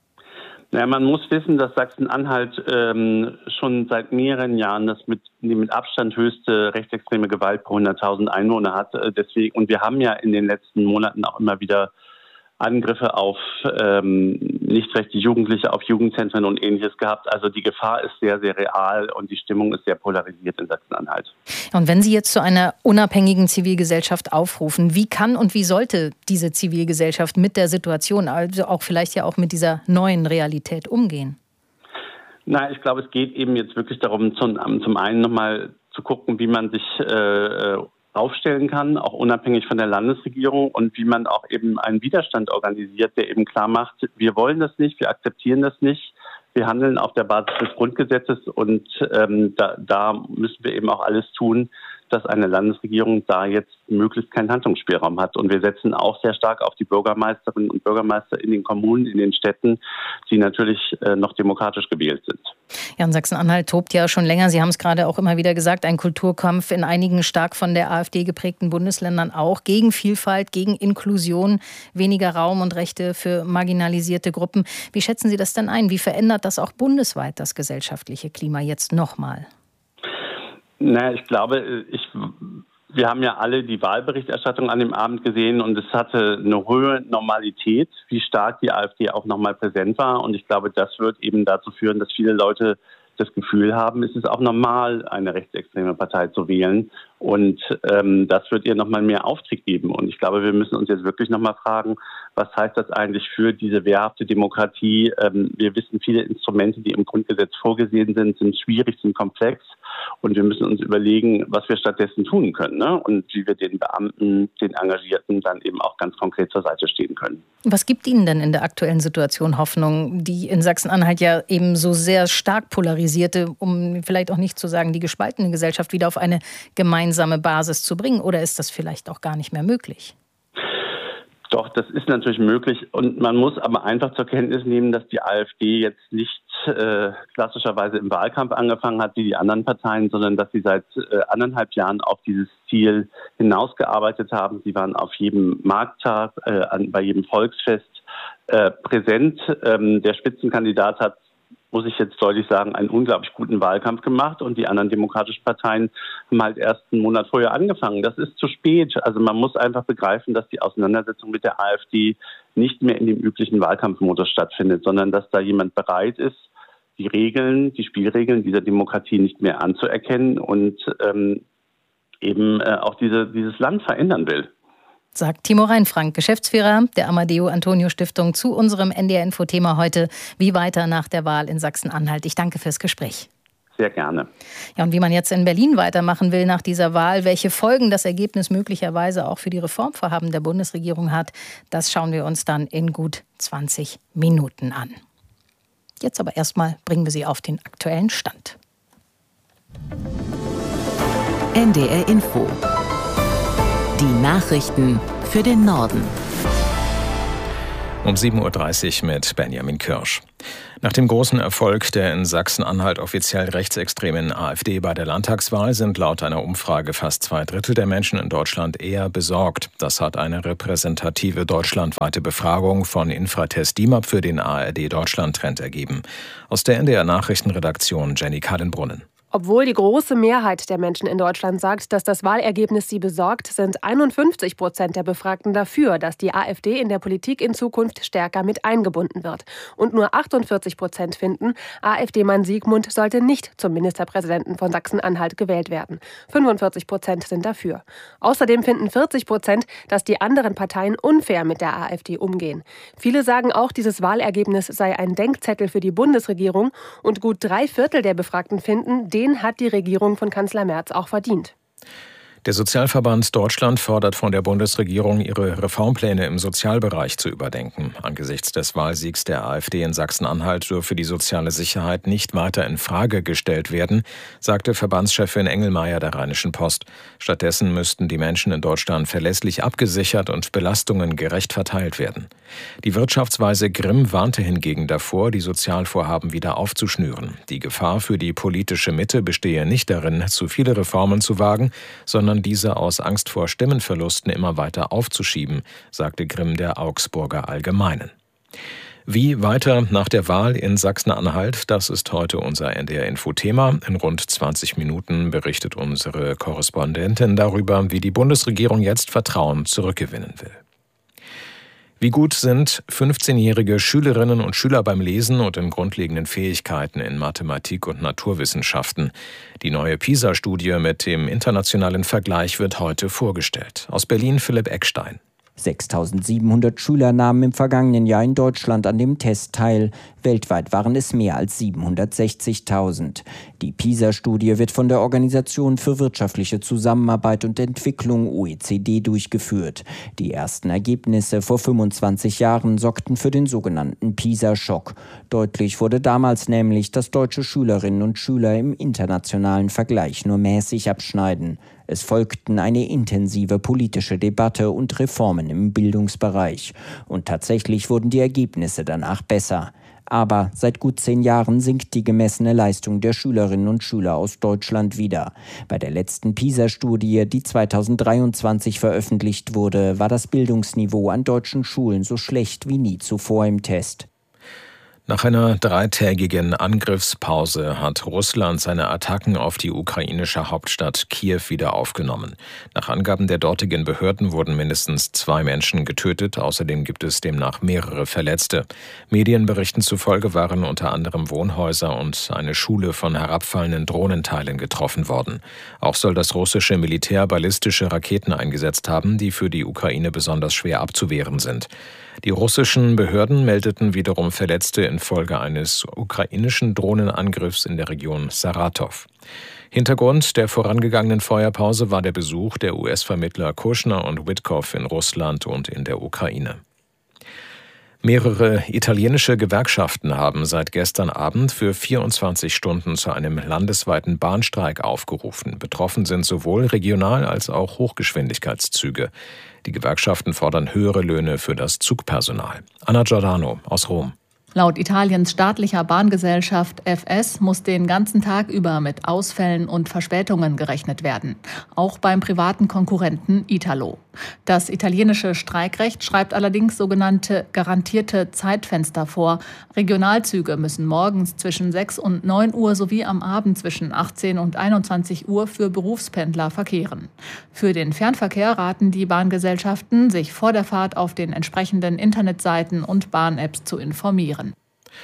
Ja, man muss wissen, dass Sachsen-Anhalt ähm, schon seit mehreren Jahren das mit, die mit Abstand höchste rechtsextreme Gewalt pro hunderttausend Einwohner hat. Äh, deswegen, und wir haben ja in den letzten Monaten auch immer wieder Angriffe auf ähm, nicht rechte Jugendliche, auf Jugendzentren und Ähnliches gehabt. Also die Gefahr ist sehr, sehr real und die Stimmung ist sehr polarisiert in Sachsen-Anhalt. Und wenn Sie jetzt zu einer unabhängigen Zivilgesellschaft aufrufen, wie kann und wie sollte diese Zivilgesellschaft mit der Situation, also auch vielleicht ja auch mit dieser neuen Realität umgehen? Na, ich glaube, es geht eben jetzt wirklich darum, zum, zum einen nochmal zu gucken, wie man sich äh, aufstellen kann, auch unabhängig von der Landesregierung, und wie man auch eben einen Widerstand organisiert, der eben klar macht, wir wollen das nicht, wir akzeptieren das nicht, wir handeln auf der Basis des Grundgesetzes und ähm, da, da müssen wir eben auch alles tun, dass eine Landesregierung da jetzt möglichst keinen Handlungsspielraum hat. Und wir setzen auch sehr stark auf die Bürgermeisterinnen und Bürgermeister in den Kommunen, in den Städten, die natürlich äh, noch demokratisch gewählt sind. Ja, in Sachsen-Anhalt tobt ja schon länger, Sie haben es gerade auch immer wieder gesagt, ein Kulturkampf in einigen stark von der AfD geprägten Bundesländern auch gegen Vielfalt, gegen Inklusion, weniger Raum und Rechte für marginalisierte Gruppen. Wie schätzen Sie das denn ein? Wie verändert das auch bundesweit das gesellschaftliche Klima jetzt nochmal? Naja, ich glaube, ich, wir haben ja alle die Wahlberichterstattung an dem Abend gesehen und es hatte eine hohe Normalität, wie stark die AfD auch nochmal präsent war. Und ich glaube, das wird eben dazu führen, dass viele Leute das Gefühl haben, es ist auch normal, eine rechtsextreme Partei zu wählen. Und ähm, das wird ihr nochmal mehr Auftrieb geben. Und ich glaube, wir müssen uns jetzt wirklich nochmal fragen, was heißt das eigentlich für diese wehrhafte Demokratie? Ähm, wir wissen, viele Instrumente, die im Grundgesetz vorgesehen sind, sind schwierig, sind komplex. Und wir müssen uns überlegen, was wir stattdessen tun können, ne? Und wie wir den Beamten, den Engagierten dann eben auch ganz konkret zur Seite stehen können. Was gibt Ihnen denn in der aktuellen Situation Hoffnung, die in Sachsen-Anhalt ja eben so sehr stark polarisierte, um vielleicht auch nicht zu sagen, die gespaltene Gesellschaft wieder auf eine gemeinsame Basis zu bringen? Oder ist das vielleicht auch gar nicht mehr möglich? Doch, das ist natürlich möglich. Und man muss aber einfach zur Kenntnis nehmen, dass die AfD jetzt nicht äh, klassischerweise im Wahlkampf angefangen hat wie die anderen Parteien, sondern dass sie seit äh, anderthalb Jahren auf dieses Ziel hinausgearbeitet haben. Sie waren auf jedem Markttag, äh, an, bei jedem Volksfest äh, präsent. Ähm, der Spitzenkandidat hat, muss ich jetzt deutlich sagen, einen unglaublich guten Wahlkampf gemacht und die anderen demokratischen Parteien haben halt erst einen Monat vorher angefangen. Das ist zu spät. Also man muss einfach begreifen, dass die Auseinandersetzung mit der AfD nicht mehr in dem üblichen Wahlkampfmodus stattfindet, sondern dass da jemand bereit ist, die Regeln, die Spielregeln dieser Demokratie nicht mehr anzuerkennen und ähm, eben äh, auch diese, dieses Land verändern will. Sagt Timo Reinfrank, Geschäftsführer der Amadeo Antonio Stiftung, zu unserem N D R Info-Thema heute. Wie weiter nach der Wahl in Sachsen-Anhalt? Ich danke fürs Gespräch. sehr gerne. Ja, und wie man jetzt in Berlin weitermachen will nach dieser Wahl, welche Folgen das Ergebnis möglicherweise auch für die Reformvorhaben der Bundesregierung hat, das schauen wir uns dann in gut zwanzig Minuten an. Jetzt aber erstmal bringen wir Sie auf den aktuellen Stand. N D R Info. Die Nachrichten für den Norden. Um sieben Uhr dreißig mit Benjamin Kirsch. Nach dem großen Erfolg der in Sachsen-Anhalt offiziell rechtsextremen AfD bei der Landtagswahl sind laut einer Umfrage fast zwei Drittel der Menschen in Deutschland eher besorgt. Das hat eine repräsentative deutschlandweite Befragung von Infratest DIMAP für den A R D-Deutschland-Trend ergeben. Aus der N D R-Nachrichtenredaktion Jenny Kallenbrunnen. Obwohl die große Mehrheit der Menschen in Deutschland sagt, dass das Wahlergebnis sie besorgt, sind einundfünfzig Prozent der Befragten dafür, dass die AfD in der Politik in Zukunft stärker mit eingebunden wird. Und nur achtundvierzig Prozent finden, AfD-Mann Siegmund sollte nicht zum Ministerpräsidenten von Sachsen-Anhalt gewählt werden. fünfundvierzig Prozent sind dafür. Außerdem finden vierzig Prozent, dass die anderen Parteien unfair mit der AfD umgehen. Viele sagen auch, dieses Wahlergebnis sei ein Denkzettel für die Bundesregierung. Und gut drei Viertel der Befragten finden, den hat die Regierung von Kanzler Merz auch verdient. Der Sozialverband Deutschland fordert von der Bundesregierung, ihre Reformpläne im Sozialbereich zu überdenken. Angesichts des Wahlsiegs der AfD in Sachsen-Anhalt dürfe die soziale Sicherheit nicht weiter in Frage gestellt werden, sagte Verbandschefin Engelmeier der Rheinischen Post. Stattdessen müssten die Menschen in Deutschland verlässlich abgesichert und Belastungen gerecht verteilt werden. Die Wirtschaftsweise Grimm warnte hingegen davor, die Sozialvorhaben wieder aufzuschnüren. Die Gefahr für die politische Mitte bestehe nicht darin, zu viele Reformen zu wagen, sondern diese aus Angst vor Stimmenverlusten immer weiter aufzuschieben, sagte Grimm der Augsburger Allgemeinen. Wie weiter nach der Wahl in Sachsen-Anhalt, das ist heute unser N D R-Info-Thema. In rund zwanzig Minuten berichtet unsere Korrespondentin darüber, wie die Bundesregierung jetzt Vertrauen zurückgewinnen will. Wie gut sind fünfzehnjährige Schülerinnen und Schüler beim Lesen und in grundlegenden Fähigkeiten in Mathematik und Naturwissenschaften? Die neue PISA-Studie mit dem internationalen Vergleich wird heute vorgestellt. Aus Berlin Philipp Eckstein. sechstausendsiebenhundert Schüler nahmen im vergangenen Jahr in Deutschland an dem Test teil. Weltweit waren es mehr als siebenhundertsechzigtausend. Die PISA-Studie wird von der Organisation für wirtschaftliche Zusammenarbeit und Entwicklung O E C D durchgeführt. Die ersten Ergebnisse vor fünfundzwanzig Jahren sorgten für den sogenannten PISA-Schock. Deutlich wurde damals nämlich, dass deutsche Schülerinnen und Schüler im internationalen Vergleich nur mäßig abschneiden. Es folgten eine intensive politische Debatte und Reformen im Bildungsbereich. Und tatsächlich wurden die Ergebnisse danach besser. Aber seit gut zehn Jahren sinkt die gemessene Leistung der Schülerinnen und Schüler aus Deutschland wieder. Bei der letzten PISA-Studie, die zweitausenddreiundzwanzig veröffentlicht wurde, war das Bildungsniveau an deutschen Schulen so schlecht wie nie zuvor im Test. Nach einer dreitägigen Angriffspause hat Russland seine Attacken auf die ukrainische Hauptstadt Kiew wieder aufgenommen. Nach Angaben der dortigen Behörden wurden mindestens zwei Menschen getötet. Außerdem gibt es demnach mehrere Verletzte. Medienberichten zufolge waren unter anderem Wohnhäuser und eine Schule von herabfallenden Drohnenteilen getroffen worden. Auch soll das russische Militär ballistische Raketen eingesetzt haben, die für die Ukraine besonders schwer abzuwehren sind. Die russischen Behörden meldeten wiederum Verletzte infolge eines ukrainischen Drohnenangriffs in der Region Saratow. Hintergrund der vorangegangenen Feuerpause war der Besuch der U S-Vermittler Kushner und Witkow in Russland und in der Ukraine. Mehrere italienische Gewerkschaften haben seit gestern Abend für vierundzwanzig Stunden zu einem landesweiten Bahnstreik aufgerufen. Betroffen sind sowohl Regional- als auch Hochgeschwindigkeitszüge. Die Gewerkschaften fordern höhere Löhne für das Zugpersonal. Anna Giordano aus Rom. Laut Italiens staatlicher Bahngesellschaft F S muss den ganzen Tag über mit Ausfällen und Verspätungen gerechnet werden. Auch beim privaten Konkurrenten Italo. Das italienische Streikrecht schreibt allerdings sogenannte garantierte Zeitfenster vor. Regionalzüge müssen morgens zwischen sechs und neun Uhr sowie am Abend zwischen achtzehn und einundzwanzig Uhr für Berufspendler verkehren. Für den Fernverkehr raten die Bahngesellschaften, sich vor der Fahrt auf den entsprechenden Internetseiten und Bahn-Apps zu informieren.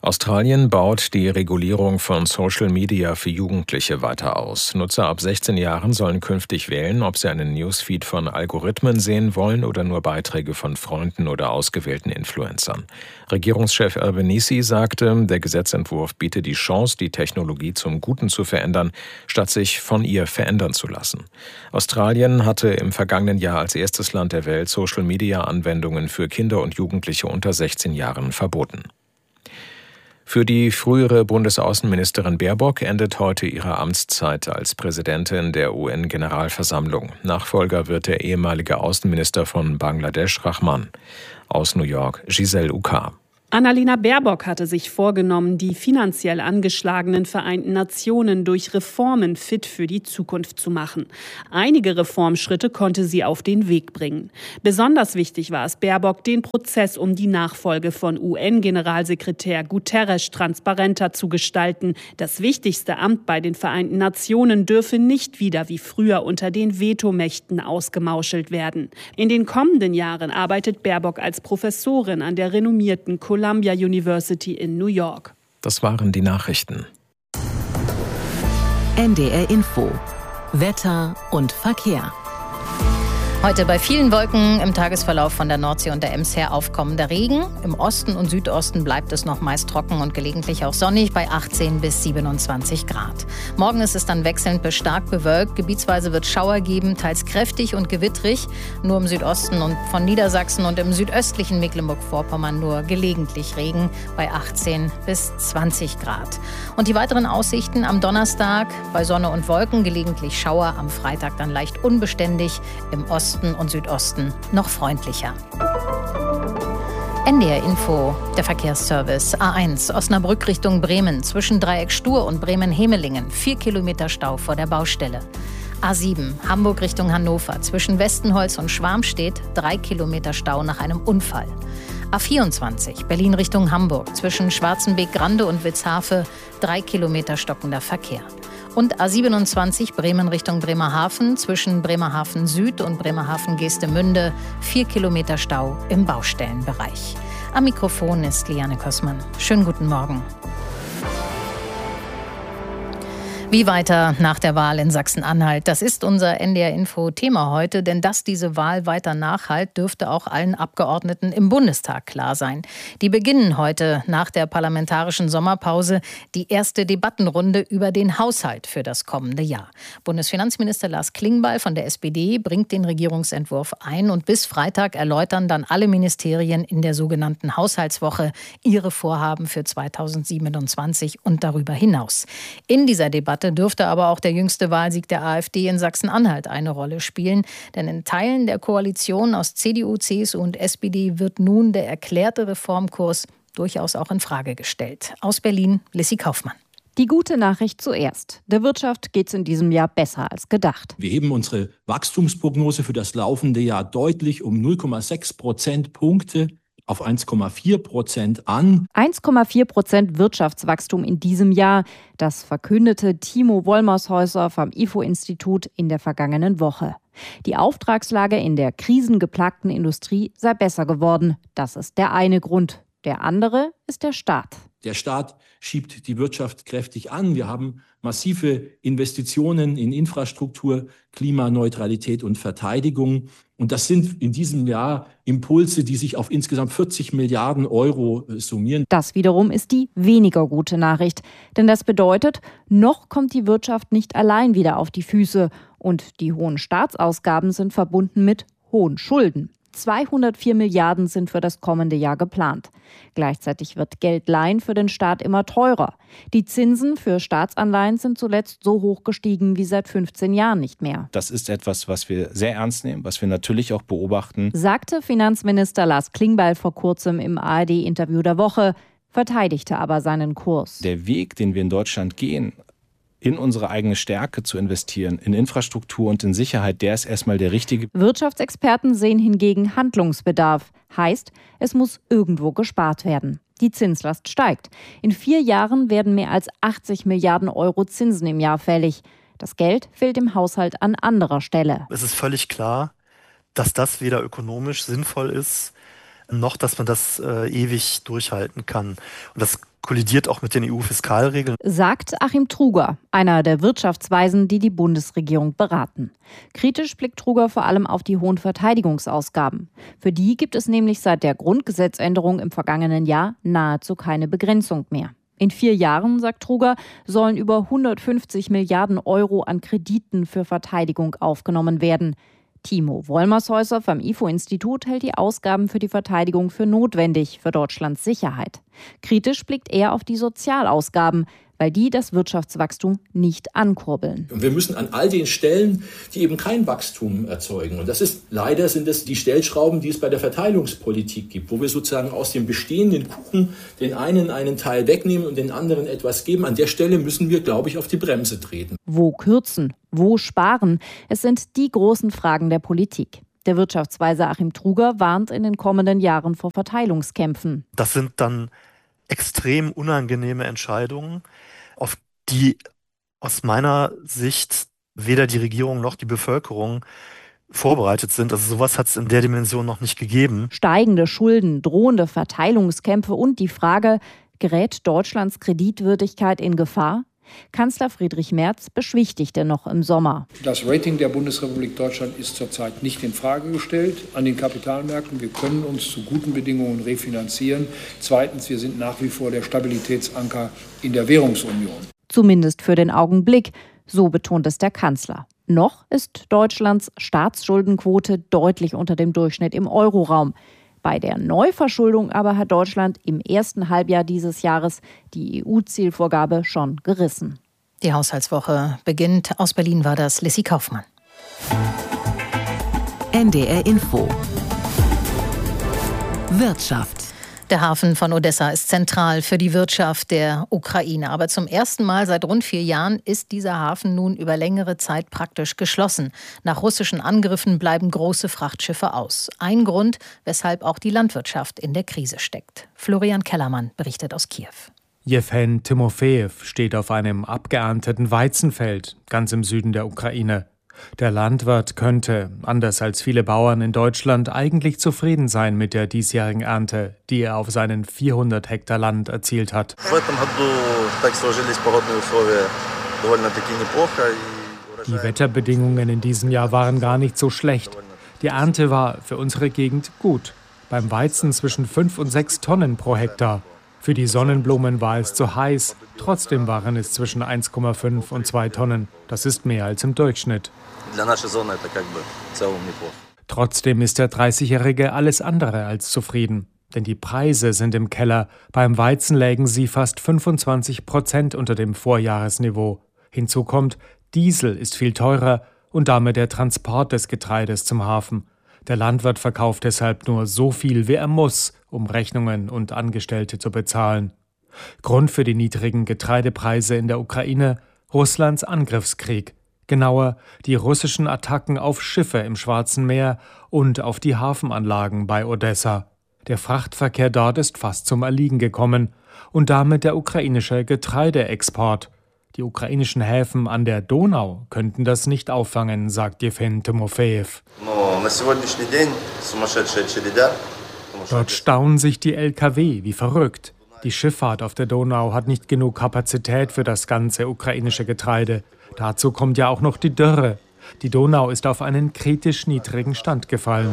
Australien baut die Regulierung von Social Media für Jugendliche weiter aus. Nutzer ab sechzehn Jahren sollen künftig wählen, ob sie einen Newsfeed von Algorithmen sehen wollen oder nur Beiträge von Freunden oder ausgewählten Influencern. Regierungschef Albanese sagte, der Gesetzentwurf biete die Chance, die Technologie zum Guten zu verändern, statt sich von ihr verändern zu lassen. Australien hatte im vergangenen Jahr als erstes Land der Welt Social Media Anwendungen für Kinder und Jugendliche unter sechzehn Jahren verboten. Für die frühere Bundesaußenministerin Baerbock endet heute ihre Amtszeit als Präsidentin der U N-Generalversammlung. Nachfolger wird der ehemalige Außenminister von Bangladesch, Rahman. Aus New York, Giselle Uka. Annalena Baerbock hatte sich vorgenommen, die finanziell angeschlagenen Vereinten Nationen durch Reformen fit für die Zukunft zu machen. Einige Reformschritte konnte sie auf den Weg bringen. Besonders wichtig war es Baerbock, den Prozess um die Nachfolge von U N-Generalsekretär Guterres transparenter zu gestalten. Das wichtigste Amt bei den Vereinten Nationen dürfe nicht wieder wie früher unter den Vetomächten ausgemauschelt werden. In den kommenden Jahren arbeitet Baerbock als Professorin an der renommierten Columbia University in New York. Das waren die Nachrichten. N D R Info. Wetter und Verkehr. Heute bei vielen Wolken im Tagesverlauf von der Nordsee und der Ems her aufkommender Regen. Im Osten und Südosten bleibt es noch meist trocken und gelegentlich auch sonnig bei achtzehn bis siebenundzwanzig Grad. Morgen ist es dann wechselnd bis stark bewölkt. Gebietsweise wird Schauer geben, teils kräftig und gewittrig. Nur im Südosten und von Niedersachsen und im südöstlichen Mecklenburg-Vorpommern nur gelegentlich Regen bei achtzehn bis zwanzig Grad. Und die weiteren Aussichten am Donnerstag bei Sonne und Wolken, gelegentlich Schauer, am Freitag dann leicht unbeständig, im Osten und Südosten noch freundlicher. N D R Info, der Verkehrsservice. A eins, Osnabrück Richtung Bremen, zwischen Dreieck Stur und Bremen-Hemelingen. Vier Kilometer Stau vor der Baustelle. A sieben, Hamburg Richtung Hannover, zwischen Westenholz und Schwarmstedt. Drei Kilometer Stau nach einem Unfall. A vierundzwanzig, Berlin Richtung Hamburg, zwischen Schwarzenbeek-Grande und Witzhafe. Drei Kilometer stockender Verkehr. Und A siebenundzwanzig, Bremen Richtung Bremerhaven, zwischen Bremerhaven Süd und Bremerhaven Geestemünde, vier Kilometer Stau im Baustellenbereich. Am Mikrofon ist Liane Kossmann. Schönen guten Morgen. Wie weiter nach der Wahl in Sachsen-Anhalt? Das ist unser N D R-Info-Thema heute, denn dass diese Wahl weiter nachhallt, dürfte auch allen Abgeordneten im Bundestag klar sein. Die beginnen heute nach der parlamentarischen Sommerpause die erste Debattenrunde über den Haushalt für das kommende Jahr. Bundesfinanzminister Lars Klingbeil von der S P D bringt den Regierungsentwurf ein und bis Freitag erläutern dann alle Ministerien in der sogenannten Haushaltswoche ihre Vorhaben für zweitausendsiebenundzwanzig und darüber hinaus. In dieser Debatte dürfte aber auch der jüngste Wahlsieg der AfD in Sachsen-Anhalt eine Rolle spielen. Denn in Teilen der Koalition aus C D U, C S U und S P D wird nun der erklärte Reformkurs durchaus auch in Frage gestellt. Aus Berlin, Lissy Kaufmann. Die gute Nachricht zuerst. Der Wirtschaft geht es in diesem Jahr besser als gedacht. Wir heben unsere Wachstumsprognose für das laufende Jahr deutlich um null Komma sechs Prozentpunkte auf eins Komma vier Prozent an. eins Komma vier Prozent Wirtschaftswachstum in diesem Jahr. Das verkündete Timo Wollmershäuser vom I F O-Institut in der vergangenen Woche. Die Auftragslage in der krisengeplagten Industrie sei besser geworden. Das ist der eine Grund. Der andere ist der Staat. Der Staat schiebt die Wirtschaft kräftig an. Wir haben massive Investitionen in Infrastruktur, Klimaneutralität und Verteidigung. Und das sind in diesem Jahr Impulse, die sich auf insgesamt vierzig Milliarden Euro summieren. Das wiederum ist die weniger gute Nachricht. Denn das bedeutet, noch kommt die Wirtschaft nicht allein wieder auf die Füße. Und die hohen Staatsausgaben sind verbunden mit hohen Schulden. zweihundertvier Milliarden sind für das kommende Jahr geplant. Gleichzeitig wird Geldleihen für den Staat immer teurer. Die Zinsen für Staatsanleihen sind zuletzt so hoch gestiegen wie seit fünfzehn Jahren nicht mehr. Das ist etwas, was wir sehr ernst nehmen, was wir natürlich auch beobachten. Sagte Finanzminister Lars Klingbeil vor kurzem im A R D-Interview der Woche, verteidigte aber seinen Kurs. Der Weg, den wir in Deutschland gehen, in unsere eigene Stärke zu investieren, in Infrastruktur und in Sicherheit, der ist erstmal der richtige. Wirtschaftsexperten sehen hingegen Handlungsbedarf. Heißt, es muss irgendwo gespart werden. Die Zinslast steigt. In vier Jahren werden mehr als achtzig Milliarden Euro Zinsen im Jahr fällig. Das Geld fehlt im Haushalt an anderer Stelle. Es ist völlig klar, dass das weder ökonomisch sinnvoll ist, noch, dass man das äh, ewig durchhalten kann. Und das kollidiert auch mit den E U-Fiskalregeln. Sagt Achim Truger, einer der Wirtschaftsweisen, die die Bundesregierung beraten. Kritisch blickt Truger vor allem auf die hohen Verteidigungsausgaben. Für die gibt es nämlich seit der Grundgesetzänderung im vergangenen Jahr nahezu keine Begrenzung mehr. In vier Jahren, sagt Truger, sollen über hundertfünfzig Milliarden Euro an Krediten für Verteidigung aufgenommen werden. Timo Wollmershäuser vom I F O-Institut hält die Ausgaben für die Verteidigung für notwendig für Deutschlands Sicherheit. Kritisch blickt er auf die Sozialausgaben, weil die das Wirtschaftswachstum nicht ankurbeln. Und wir müssen an all den Stellen, die eben kein Wachstum erzeugen, und das ist leider sind es die Stellschrauben, die es bei der Verteilungspolitik gibt, wo wir sozusagen aus dem bestehenden Kuchen den einen einen Teil wegnehmen und den anderen etwas geben. An der Stelle müssen wir, glaube ich, auf die Bremse treten. Wo kürzen? Wo sparen? Es sind die großen Fragen der Politik. Der Wirtschaftsweise Achim Truger warnt in den kommenden Jahren vor Verteilungskämpfen. Das sind dann extrem unangenehme Entscheidungen, auf die aus meiner Sicht weder die Regierung noch die Bevölkerung vorbereitet sind. Also sowas hat es in der Dimension noch nicht gegeben. Steigende Schulden, drohende Verteilungskämpfe und die Frage, gerät Deutschlands Kreditwürdigkeit in Gefahr? Kanzler Friedrich Merz beschwichtigte noch im Sommer. Das Rating der Bundesrepublik Deutschland ist zurzeit nicht in Frage gestellt an den Kapitalmärkten. Wir können uns zu guten Bedingungen refinanzieren. Zweitens, wir sind nach wie vor der Stabilitätsanker in der Währungsunion. Zumindest für den Augenblick, so betont es der Kanzler. Noch ist Deutschlands Staatsschuldenquote deutlich unter dem Durchschnitt im Euroraum. Bei der Neuverschuldung aber hat Deutschland im ersten Halbjahr dieses Jahres die E U-Zielvorgabe schon gerissen. Die Haushaltswoche beginnt. Aus Berlin war das Lissy Kaufmann. N D R Info. Wirtschaft. Der Hafen von Odessa ist zentral für die Wirtschaft der Ukraine. Aber zum ersten Mal seit rund vier Jahren ist dieser Hafen nun über längere Zeit praktisch geschlossen. Nach russischen Angriffen bleiben große Frachtschiffe aus. Ein Grund, weshalb auch die Landwirtschaft in der Krise steckt. Florian Kellermann berichtet aus Kiew. Jewhen Timofejew steht auf einem abgeernteten Weizenfeld ganz im Süden der Ukraine. Der Landwirt könnte, anders als viele Bauern in Deutschland, eigentlich zufrieden sein mit der diesjährigen Ernte, die er auf seinen vierhundert Hektar Land erzielt hat. Die Wetterbedingungen in diesem Jahr waren gar nicht so schlecht. Die Ernte war für unsere Gegend gut. Beim Weizen zwischen fünf und sechs Tonnen pro Hektar. Für die Sonnenblumen war es zu heiß. Trotzdem waren es zwischen eins Komma fünf und zwei Tonnen. Das ist mehr als im Durchschnitt. Trotzdem ist der dreißigjährige alles andere als zufrieden. Denn die Preise sind im Keller. Beim Weizen lägen sie fast fünfundzwanzig Prozent unter dem Vorjahresniveau. Hinzu kommt, Diesel ist viel teurer und damit der Transport des Getreides zum Hafen. Der Landwirt verkauft deshalb nur so viel, wie er muss, um Rechnungen und Angestellte zu bezahlen. Grund für die niedrigen Getreidepreise in der Ukraine: Russlands Angriffskrieg. Genauer, die russischen Attacken auf Schiffe im Schwarzen Meer und auf die Hafenanlagen bei Odessa. Der Frachtverkehr dort ist fast zum Erliegen gekommen und damit der ukrainische Getreideexport. Die ukrainischen Häfen an der Donau könnten das nicht auffangen, sagt Jewhen Timofejew. Dort stauen sich die L K W wie verrückt. Die Schifffahrt auf der Donau hat nicht genug Kapazität für das ganze ukrainische Getreide. Dazu kommt ja auch noch die Dürre. Die Donau ist auf einen kritisch niedrigen Stand gefallen.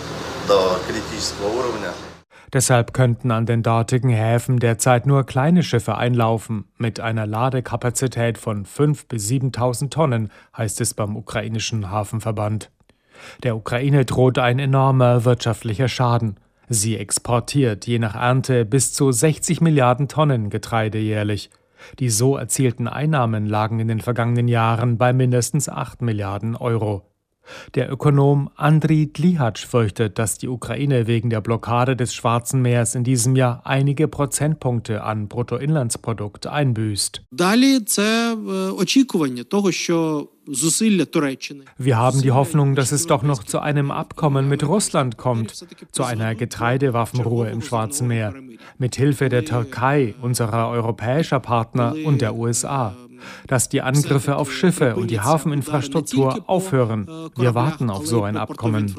Deshalb könnten an den dortigen Häfen derzeit nur kleine Schiffe einlaufen, mit einer Ladekapazität von fünftausend bis siebentausend Tonnen, heißt es beim ukrainischen Hafenverband. Der Ukraine droht ein enormer wirtschaftlicher Schaden. Sie exportiert je nach Ernte bis zu sechzig Milliarden Tonnen Getreide jährlich. Die so erzielten Einnahmen lagen in den vergangenen Jahren bei mindestens acht Milliarden Euro. Der Ökonom Andriy Dlihatsch fürchtet, dass die Ukraine wegen der Blockade des Schwarzen Meers in diesem Jahr einige Prozentpunkte an Bruttoinlandsprodukt einbüßt. Wir haben die Hoffnung, dass es doch noch zu einem Abkommen mit Russland kommt, zu einer Getreidewaffenruhe im Schwarzen Meer, mit Hilfe der Türkei, unserer europäischer Partner und der U S A. dass die Angriffe auf Schiffe und die Hafeninfrastruktur aufhören. Wir warten auf so ein Abkommen.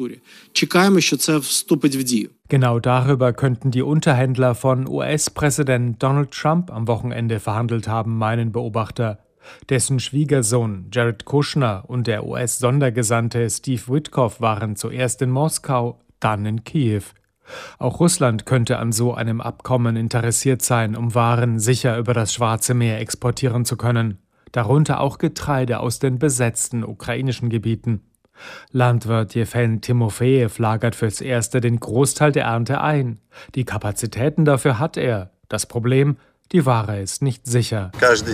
Genau darüber könnten die Unterhändler von U S-Präsident Donald Trump am Wochenende verhandelt haben, meinen Beobachter. Dessen Schwiegersohn Jared Kushner und der U S-Sondergesandte Steve Witkoff waren zuerst in Moskau, dann in Kiew. Auch Russland könnte an so einem Abkommen interessiert sein, um Waren sicher über das Schwarze Meer exportieren zu können, darunter auch Getreide aus den besetzten ukrainischen Gebieten. Landwirt Jewgen Timofejew lagert fürs Erste den Großteil der Ernte ein. Die Kapazitäten dafür hat er. Das Problem: die Ware ist nicht sicher.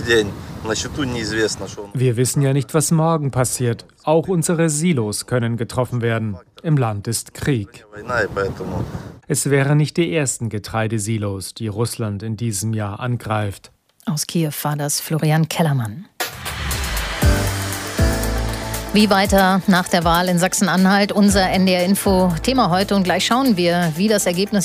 Wir wissen ja nicht, was morgen passiert. Auch unsere Silos können getroffen werden. Im Land ist Krieg. Es wären nicht die ersten Getreidesilos, die Russland in diesem Jahr angreift. Aus Kiew war das Florian Kellermann. Wie weiter nach der Wahl in Sachsen-Anhalt? Unser N D R-Info-Thema heute. Und gleich schauen wir, wie das Ergebnis